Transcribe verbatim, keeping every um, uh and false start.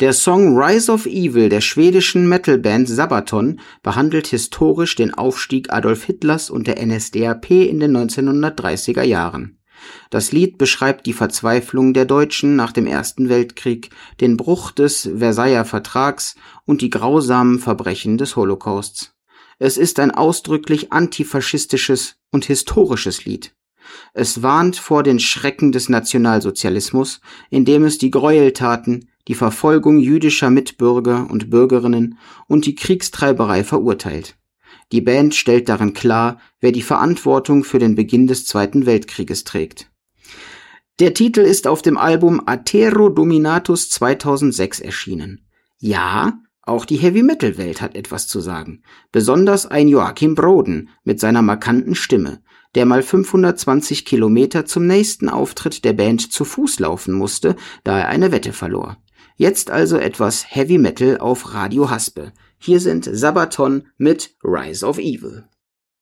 Der Song Rise of Evil der schwedischen Metalband Sabaton behandelt historisch den Aufstieg Adolf Hitlers und der N S D A P in den neunzehnhundertdreißiger Jahren. Das Lied beschreibt die Verzweiflung der Deutschen nach dem Ersten Weltkrieg, den Bruch des Versailler Vertrags und die grausamen Verbrechen des Holocausts. Es ist ein ausdrücklich antifaschistisches und historisches Lied. Es warnt vor den Schrecken des Nationalsozialismus, indem es die Gräueltaten, die Verfolgung jüdischer Mitbürger und Bürgerinnen und die Kriegstreiberei verurteilt. Die Band stellt darin klar, wer die Verantwortung für den Beginn des Zweiten Weltkrieges trägt. Der Titel ist auf dem Album Atero Dominatus zweitausendsechs erschienen. Ja, auch die Heavy-Metal-Welt hat etwas zu sagen. Besonders ein Joachim Broden mit seiner markanten Stimme, der mal fünfhundertzwanzig Kilometer zum nächsten Auftritt der Band zu Fuß laufen musste, da er eine Wette verlor. Jetzt also etwas Heavy Metal auf Radio Haspe. Hier sind Sabaton mit Rise of Evil.